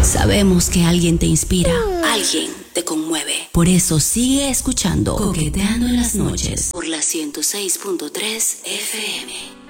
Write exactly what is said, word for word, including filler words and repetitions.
Sabemos que alguien te inspira, alguien te conmueve. Por eso sigue escuchando Coqueteando en las noches por la ciento seis punto tres F M.